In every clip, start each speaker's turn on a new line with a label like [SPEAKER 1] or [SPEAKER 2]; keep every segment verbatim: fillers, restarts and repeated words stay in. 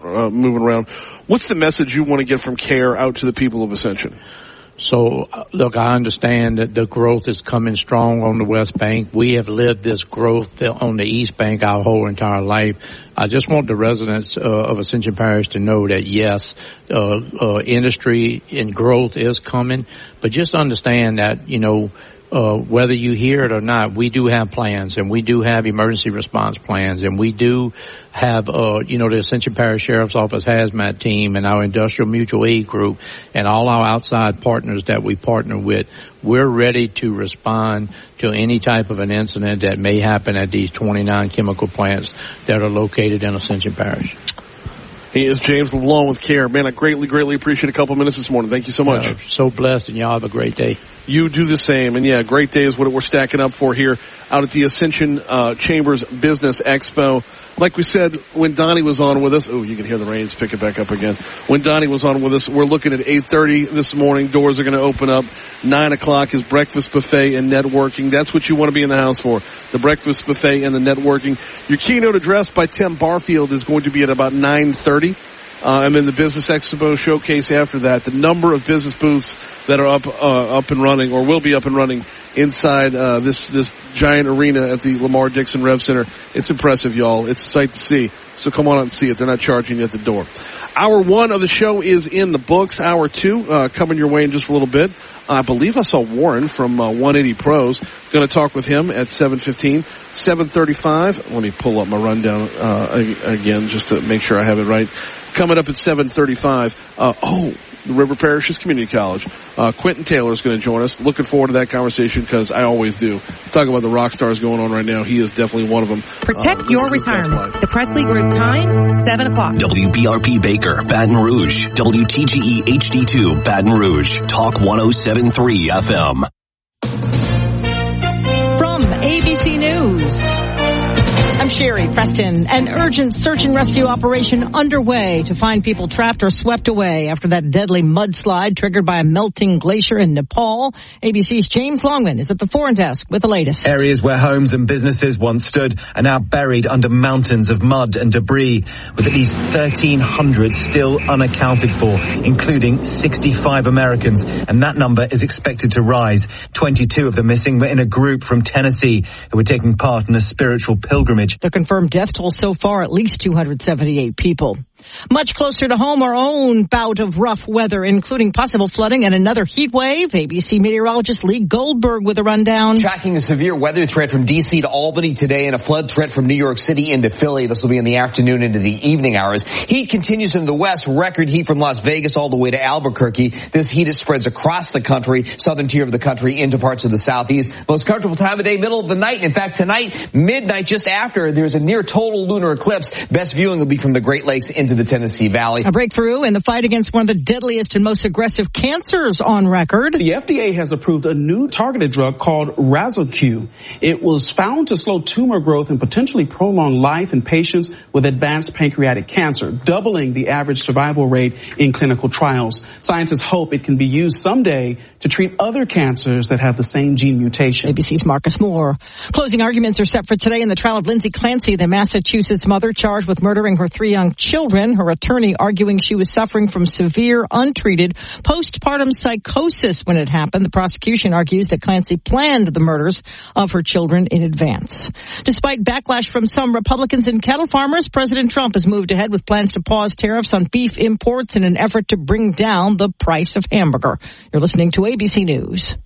[SPEAKER 1] uh, moving around. What's the message you want to get from CARE out to the people of Ascension?
[SPEAKER 2] So, look, I understand that the growth is coming strong on the West Bank. We have lived this growth on the East Bank our whole entire life. I just want the residents uh, of Ascension Parish to know that, yes, uh, uh, industry and growth is coming, but just understand that, you know, Uh, whether you hear it or not, we do have plans, and we do have emergency response plans, and we do have, uh, you know, the Ascension Parish Sheriff's Office hazmat team and our industrial mutual aid group and all our outside partners that we partner with. We're ready to respond to any type of an incident that may happen at these twenty-nine chemical plants that are located in Ascension Parish.
[SPEAKER 1] He is James LeBlanc with CARE. Man, I greatly, greatly appreciate a couple of minutes this morning. Thank you so much.
[SPEAKER 2] Uh, so blessed, and y'all have a great day.
[SPEAKER 1] You do the same. And yeah, great day is what we're stacking up for here out at the Ascension uh, Chambers Business Expo. Like we said, when Donnie was on with us, oh, you can hear the rains picking back up again. When Donnie was on with us, we're looking at eight thirty this morning. Doors are going to open up. nine o'clock is breakfast buffet and networking. That's what you want to be in the house for, the breakfast buffet and the networking. Your keynote address by Tim Barfield is going to be at about nine thirty. Uh, and then the Business Expo showcase after that. The number of business booths that are up, uh, up and running or will be up and running inside, uh, this, this giant arena at the Lamar Dixon Rev Center. It's impressive, y'all. It's a sight to see. So come on out and see it. They're not charging you at the door. Hour one of the show is in the books. Hour two, uh, coming your way in just a little bit. I believe I saw Warren from, uh, one eighty Pros. Gonna talk with him at seven fifteen. seven thirty-five. Let me pull up my rundown, uh, again, just to make sure I have it right. Coming up at seven thirty-five, uh, oh, the River Parishes Community College. Uh, Quentin Taylor is going to join us. Looking forward to that conversation because I always do. Talk about the rock stars going on right now. He is definitely one of them.
[SPEAKER 3] Protect uh, your retirement. The Presley Group time, seven o'clock.
[SPEAKER 4] W B R P Baker, Baton Rouge. W T G E H D two, Baton Rouge. Talk one oh seven point three F M.
[SPEAKER 5] From A B C News, I'm Sherry Preston. An urgent search and rescue operation underway to find people trapped or swept away after that deadly mudslide triggered by a melting glacier in Nepal. A B C's James Longman is at the foreign desk with the latest.
[SPEAKER 6] Areas where homes and businesses once stood are now buried under mountains of mud and debris, with at least thirteen hundred still unaccounted for, including sixty-five Americans, and that number is expected to rise. twenty-two of the missing were in a group from Tennessee who were taking part in a spiritual pilgrimage.
[SPEAKER 5] The confirmed death toll so far, at least two hundred seventy-eight people. Much closer to home, our own bout of rough weather, including possible flooding and another heat wave. A B C meteorologist Lee Goldberg with a rundown.
[SPEAKER 7] Tracking a severe weather threat from D C to Albany today and a flood threat from New York City into Philly. This will be in the afternoon into the evening hours. Heat continues in the west. Record heat from Las Vegas all the way to Albuquerque. This heat spreads across the country, southern tier of the country into parts of the southeast. Most comfortable time of day, middle of the night. In fact, tonight, midnight, just after, there's a near total lunar eclipse. Best viewing will be from the Great Lakes into the Tennessee Valley.
[SPEAKER 5] A breakthrough in the fight against one of the deadliest and most aggressive cancers on record.
[SPEAKER 8] The F D A has approved a new targeted drug called Razorque. It was found to slow tumor growth and potentially prolong life in patients with advanced pancreatic cancer, doubling the average survival rate in clinical trials. Scientists hope it can be used someday to treat other cancers that have the same gene mutation.
[SPEAKER 5] A B C's Marcus Moore. Closing arguments are set for today in the trial of Lindsay Clancy, the Massachusetts mother charged with murdering her three young children. Her attorney arguing she was suffering from severe, untreated postpartum psychosis when it happened. The prosecution argues that Clancy planned the murders of her children in advance. Despite backlash from some Republicans and cattle farmers, President Trump has moved ahead with plans to pause tariffs on beef imports in an effort to bring down the price of hamburger. You're listening to A B C News.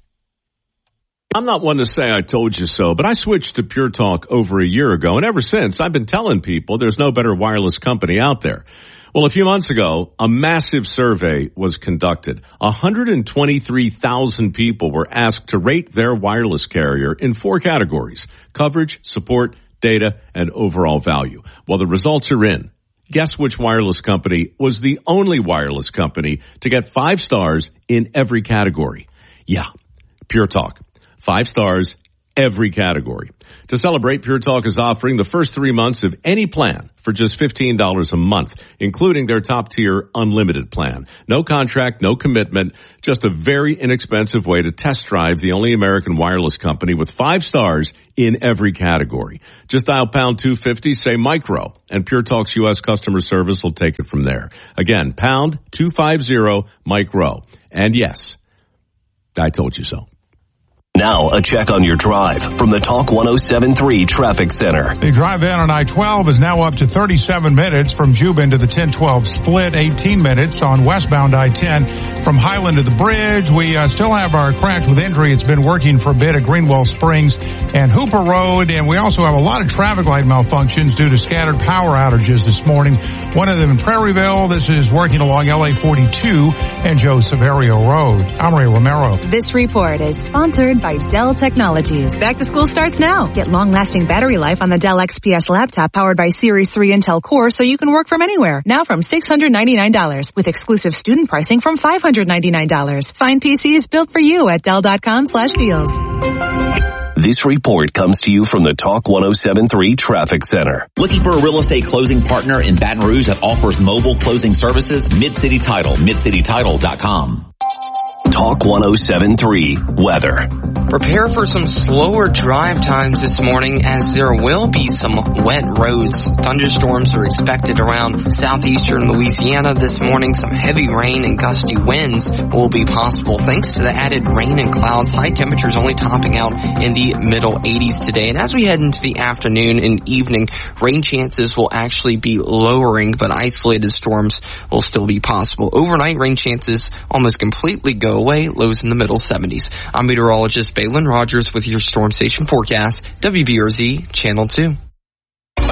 [SPEAKER 9] I'm not one to say I told you so, but I switched to Pure Talk over a year ago, and ever since I've been telling people there's no better wireless company out there. Well, a few months ago, a massive survey was conducted. one hundred twenty-three thousand people were asked to rate their wireless carrier in four categories: coverage, support, data, and overall value. Well, the results are in. Guess which wireless company was the only wireless company to get five stars in every category? Yeah, Pure Talk. Five stars every category. To celebrate, Pure Talk is offering the first three months of any plan for just fifteen dollars a month, including their top-tier unlimited plan. No contract, no commitment, just a very inexpensive way to test drive the only American wireless company with five stars in every category. Just dial pound two fifty, say micro, and Pure Talk's U S customer service will take it from there. Again, pound two fifty, micro. And yes, I told you so.
[SPEAKER 4] Now, a check on your drive from the Talk one oh seven three Traffic Center.
[SPEAKER 10] The drive in on I twelve is now up to thirty-seven minutes from Jubin to the ten twelve split, eighteen minutes on westbound I ten from Highland to the bridge. We uh, still have our crash with injury. It's been working for a bit at Greenwell Springs and Hooper Road, and we also have a lot of traffic light malfunctions due to scattered power outages this morning. One of them in Prairieville. This is working along L A forty-two and Joe Severio Road. I'm Ray Romero.
[SPEAKER 11] This report is sponsored by Dell Technologies. Back to school starts now. Get long-lasting battery life on the Dell X P S laptop powered by Series three Intel Core so you can work from anywhere. Now from six hundred ninety-nine dollars with exclusive student pricing from five hundred ninety-nine dollars. Find P Cs built for you at Dell.com slash deals.
[SPEAKER 4] This report comes to you from the Talk one oh seven three Traffic Center.
[SPEAKER 12] Looking for a real estate closing partner in Baton Rouge that offers mobile closing services? Mid-City Title, mid city title dot com.
[SPEAKER 4] Talk one oh seven three Weather.
[SPEAKER 13] Prepare for some slower drive times this morning as there will be some wet roads. Thunderstorms are expected around southeastern Louisiana this morning. Some heavy rain and gusty winds will be possible thanks to the added rain and clouds. High temperatures only topping out in the middle eighties today. And as we head into the afternoon and evening, rain chances will actually be lowering, but isolated storms will still be possible. Overnight rain chances almost completely go away, lows in the middle seventies. I'm meteorologist Baylin Rogers with your Storm Station forecast, W B R Z Channel two.